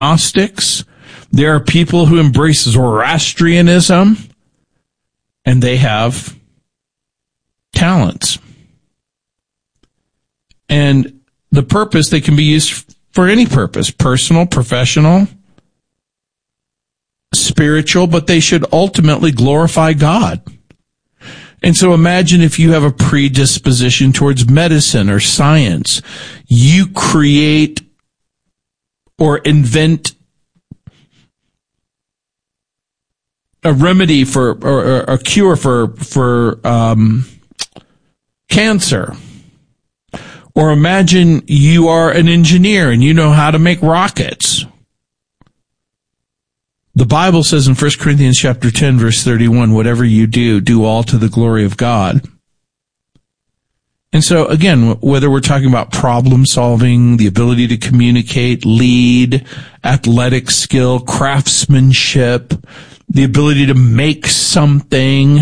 Gnostics. There are people who embrace Zoroastrianism, and they have talents. And the purpose, they can be used for any purpose, personal, professional, spiritual, but they should ultimately glorify God. And so imagine if you have a predisposition towards medicine or science. You create or invent a remedy for, or a cure for cancer. Or imagine you are an engineer and you know how to make rockets. The Bible says in 1 Corinthians chapter 10, verse 31, whatever you do, do all to the glory of God. And so, again, whether we're talking about problem solving, the ability to communicate, lead, athletic skill, craftsmanship, the ability to make something.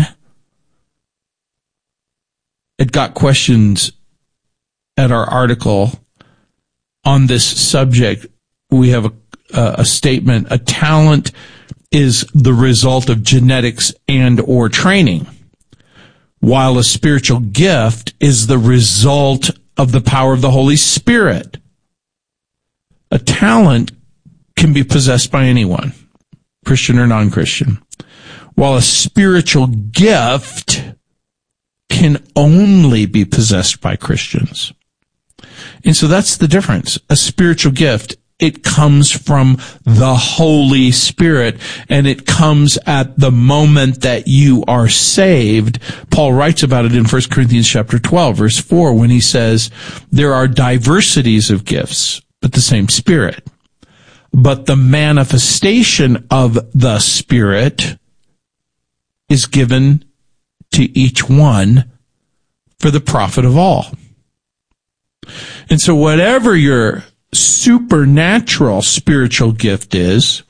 It got questions at our article on this subject. We have a statement: a talent is the result of genetics and or training, while a spiritual gift is the result of the power of the Holy Spirit. A talent can be possessed by anyone, Christian or non-Christian, while a spiritual gift can only be possessed by Christians. And so that's the difference. A spiritual gift, it comes from the Holy Spirit, and it comes at the moment that you are saved. Paul writes about it in 1 Corinthians chapter 12, verse 4, when he says, there are diversities of gifts, but the same Spirit. But the manifestation of the Spirit is given to each one for the profit of all. And so whatever your supernatural spiritual gift is,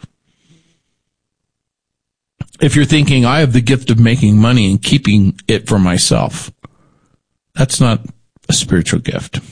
if you're thinking, I have the gift of making money and keeping it for myself, that's not a spiritual gift.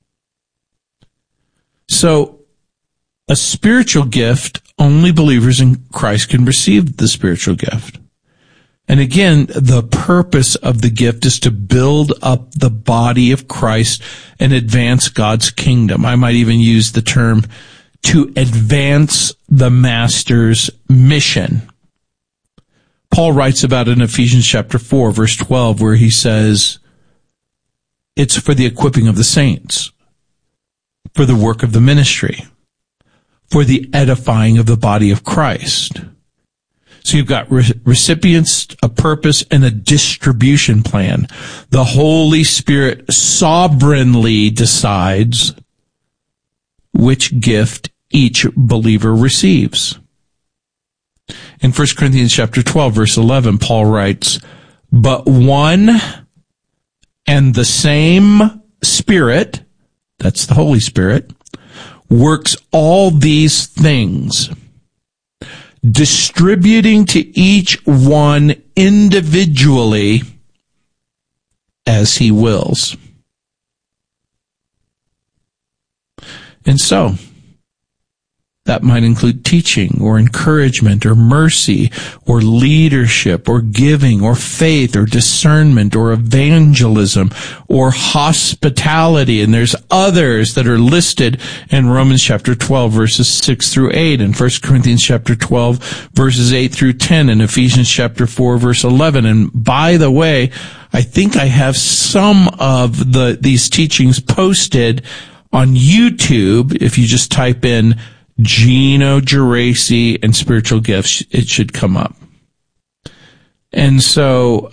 So a spiritual gift, only believers in Christ can receive the spiritual gift. And again, the purpose of the gift is to build up the body of Christ and advance God's kingdom. I might even use the term to advance the Master's mission. Paul writes about it in Ephesians chapter 4, verse 12, where he says, it's for the equipping of the saints, for the work of the ministry, for the edifying of the body of Christ. So you've got recipients, a purpose, and a distribution plan. The Holy Spirit sovereignly decides which gift each believer receives. In 1 Corinthians chapter 12, verse 11, Paul writes, but one and the same Spirit, that's the Holy Spirit, works all these things, distributing to each one individually as he wills. And so, that might include teaching or encouragement or mercy or leadership or giving or faith or discernment or evangelism or hospitality. And there's others that are listed in Romans chapter 12 verses 6 through 8 and 1 Corinthians chapter 12 verses 8 through 10 and Ephesians chapter 4 verse 11. And by the way, I think I have some of these teachings posted on YouTube. If you just type in Gino Geraci and spiritual gifts, it should come up. And so,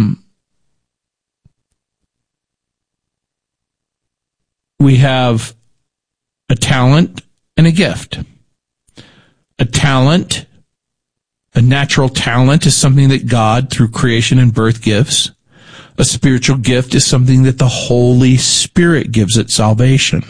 we have a talent and a gift. A talent, a natural talent, is something that God, through creation and birth, gives. A spiritual gift is something that the Holy Spirit gives at salvation.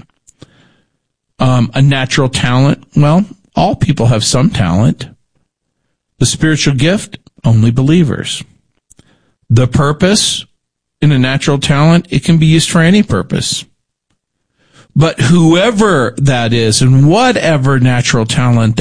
A natural talent, well, all people have some talent. The spiritual gift, only believers. The purpose in a natural talent, it can be used for any purpose. But whoever that is and whatever natural talent